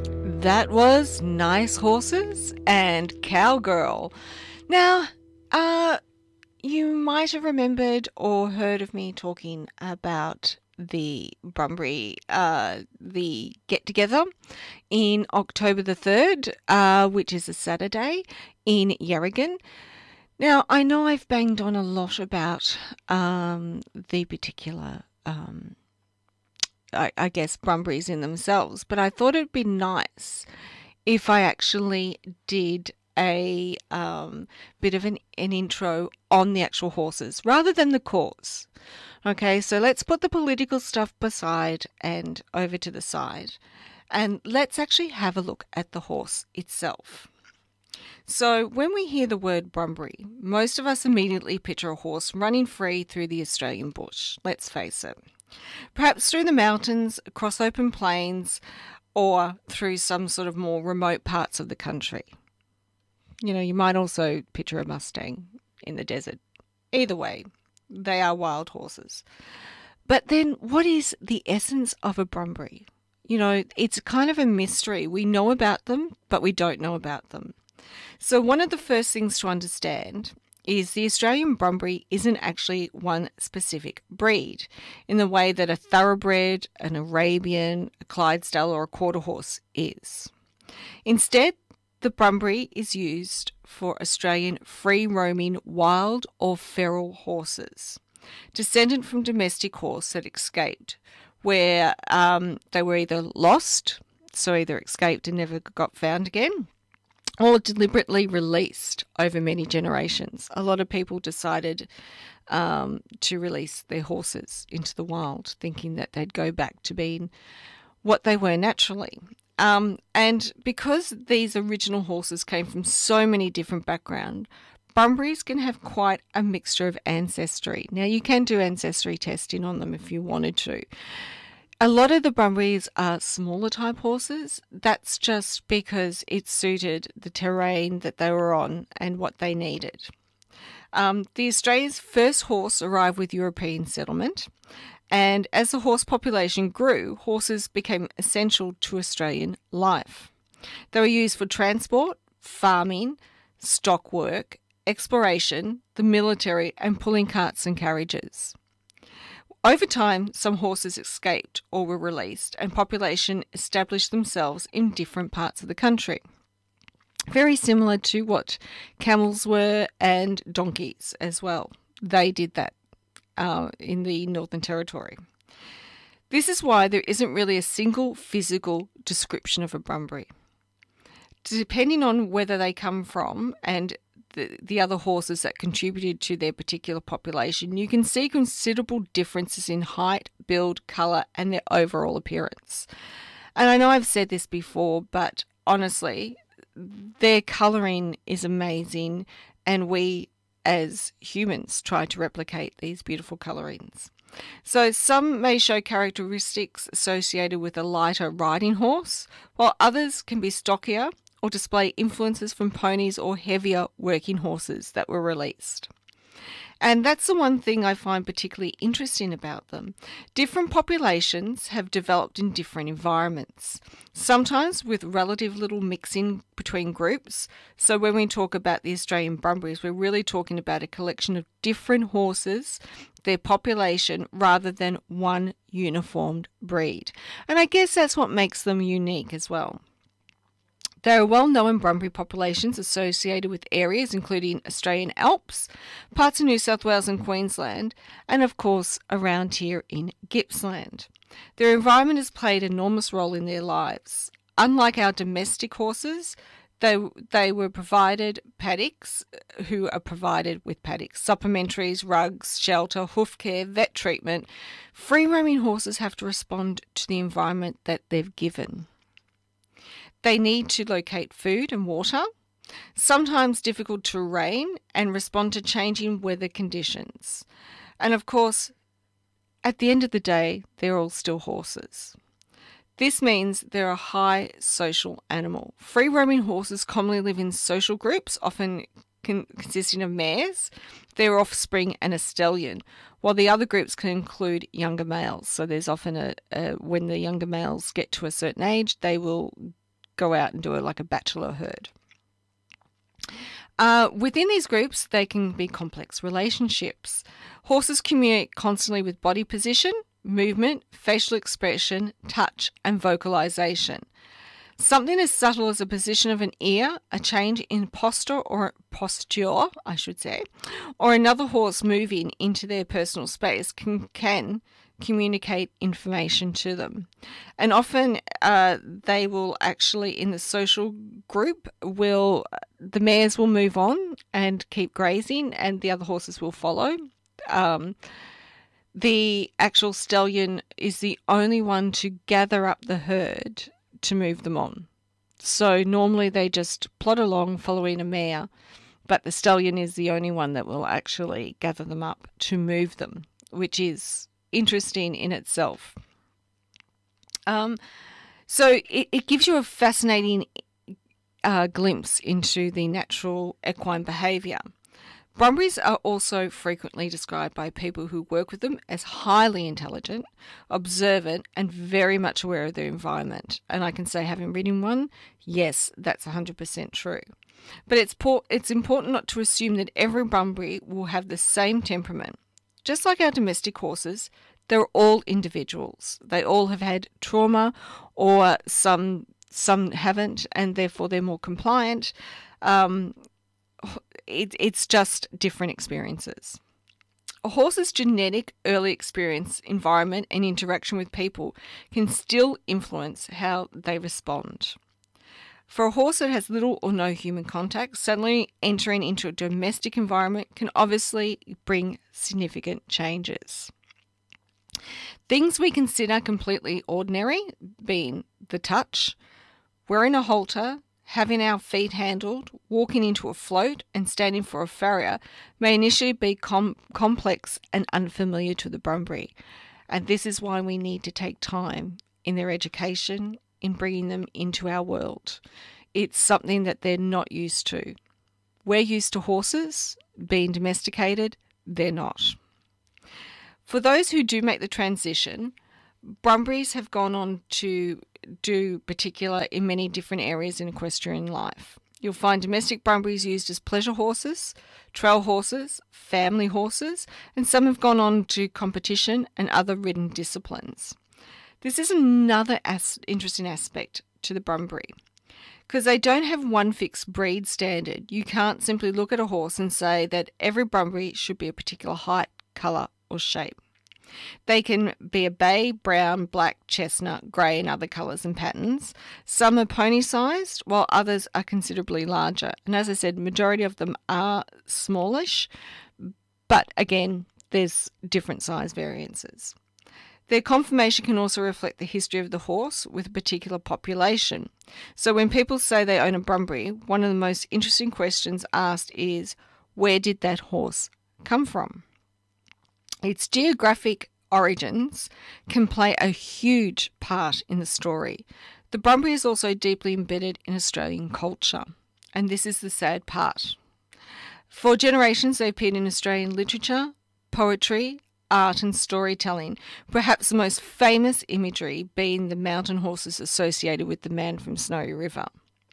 That was Nice Horses and Cowgirl. Now, you might have remembered or heard of me talking about the Brumbury, the get together in October the 3rd, which is a Saturday in Yarragon. Now, I know I've banged on a lot about the particular I guess, Brumburys in themselves, but I thought it'd be nice if I actually did a bit of an intro on the actual horses rather than the cause. Okay, so let's put the political stuff beside and over to the side, and let's actually have a look at the horse itself. So, when we hear the word Brumbury, most of us immediately picture a horse running free through the Australian bush, let's face it. Perhaps through the mountains, across open plains, or through some sort of more remote parts of the country. You know, you might also picture a Mustang in the desert. Either way, they are wild horses. But then what is the essence of a Brumbury? You know, it's kind of a mystery. We know about them, but we don't know about them. So one of the first things to understand is the Australian Brumbury isn't actually one specific breed in the way that a thoroughbred, an Arabian, a Clydesdale or a quarter horse is. Instead, the Brumbury is used for Australian free-roaming wild or feral horses, descendant from domestic horse that escaped, where they were either lost, so either escaped and never got found again, or deliberately released over many generations. A lot of people decided to release their horses into the wild, thinking that they'd go back to being what they were naturally. And because these original horses came from so many different backgrounds, Brumburys can have quite a mixture of ancestry. Now, you can do ancestry testing on them if you wanted to. A lot of the Brumburys are smaller type horses. That's just because it suited the terrain that they were on and what they needed. The Australia's first horse arrived with European settlement, and as the horse population grew, horses became essential to Australian life. They were used for transport, farming, stock work, exploration, the military, and pulling carts and carriages. Over time, some horses escaped or were released, and population established themselves in different parts of the country. Very similar to what camels were and donkeys as well. They did that in the Northern Territory. This is why there isn't really a single physical description of a Brumbury. Depending on whether they come from and the other horses that contributed to their particular population, you can see considerable differences in height, build, colour, and their overall appearance. And I know I've said this before, but honestly, their colouring is amazing, and we as humans try to replicate these beautiful colourings. So some may show characteristics associated with a lighter riding horse, while others can be stockier or display influences from ponies or heavier working horses that were released. And that's the one thing I find particularly interesting about them. Different populations have developed in different environments, sometimes with relative little mixing between groups. So when we talk about the Australian Brumburys, we're really talking about a collection of different horses, their population, rather than one uniformed breed. And I guess that's what makes them unique as well. There are well-known Brumbury populations associated with areas including Australian Alps, parts of New South Wales and Queensland, and of course around here in Gippsland. Their environment has played an enormous role in their lives. Unlike our domestic horses, they were provided paddocks, who are provided with paddocks, supplementaries, rugs, shelter, hoof care, vet treatment. Free-roaming horses have to respond to the environment that they've given. They need to locate food and water, sometimes difficult terrain, and respond to changing weather conditions. And of course, at the end of the day, they're all still horses. This means they're a high social animal. Free-roaming horses commonly live in social groups, often consisting of mares, their offspring, and a stallion, while the other groups can include younger males. So there's often when the younger males get to a certain age, they will go out and do it like a bachelor herd. Within these groups, they can be complex relationships. Horses communicate constantly with body position, movement, facial expression, touch, and vocalization. Something as subtle as a position of an ear, a change in posture, or another horse moving into their personal space can communicate information to them. And often they will actually, in the social group, the mares will move on and keep grazing and the other horses will follow. The actual stallion is the only one to gather up the herd to move them on. So normally they just plod along following a mare, but the stallion is the only one that will actually gather them up to move them, which is interesting in itself. So it gives you a fascinating glimpse into the natural equine behaviour. Brumbies are also frequently described by people who work with them as highly intelligent, observant, and very much aware of their environment. And I can say, having ridden one, yes, that's 100% true. But it's important not to assume that every Brumby will have the same temperament. Just like our domestic horses, they're all individuals. They all have had trauma, or some haven't, and therefore they're more compliant. It's just different experiences. A horse's genetic early experience, environment, and interaction with people can still influence how they respond. For a horse that has little or no human contact, suddenly entering into a domestic environment can obviously bring significant changes. Things we consider completely ordinary, being the touch, wearing a halter, having our feet handled, walking into a float, and standing for a farrier, may initially be complex and unfamiliar to the Brumby, and this is why we need to take time in their education in bringing them into our world. It's something that they're not used to. We're used to horses being domesticated, they're not. For those who do make the transition, Brumbies have gone on to do particular in many different areas in equestrian life. You'll find domestic Brumbies used as pleasure horses, trail horses, family horses, and some have gone on to competition and other ridden disciplines. This is another interesting aspect to the Brumby, because they don't have one fixed breed standard. You can't simply look at a horse and say that every Brumby should be a particular height, colour, or shape. They can be a bay, brown, black, chestnut, grey, and other colours and patterns. Some are pony-sized, while others are considerably larger. And as I said, majority of them are smallish, but again, there's different size variances. Their conformation can also reflect the history of the horse with a particular population. So when people say they own a Brumby, one of the most interesting questions asked is, where did that horse come from? Its geographic origins can play a huge part in the story. The Brumby is also deeply embedded in Australian culture, and this is the sad part. For generations, they appeared in Australian literature, poetry, art and storytelling, perhaps the most famous imagery being the mountain horses associated with the man from Snowy River.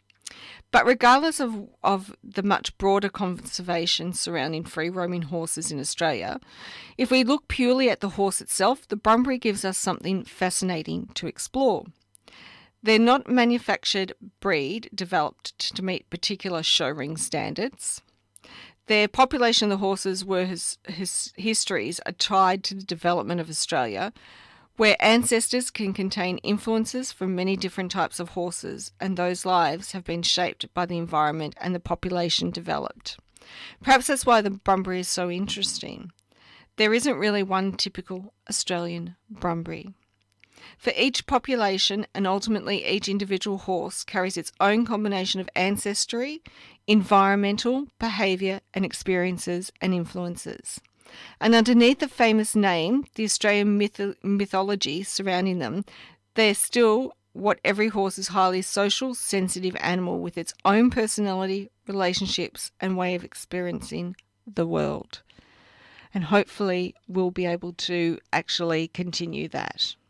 But regardless of the much broader conservation surrounding free-roaming horses in Australia, if we look purely at the horse itself, the Brumby gives us something fascinating to explore. They're not manufactured breed developed to meet particular show ring standards. Their population of the horses were his histories are tied to the development of Australia, where ancestors can contain influences from many different types of horses, and those lives have been shaped by the environment and the population developed. Perhaps that's why the Brumby is so interesting. There isn't really one typical Australian Brumby. For each population and ultimately each individual horse carries its own combination of ancestry, environmental, behaviour and experiences and influences. And underneath the famous name, the Australian mythology surrounding them, they're still what every horse is: highly social, sensitive animal with its own personality, relationships and way of experiencing the world. And hopefully we'll be able to actually continue that.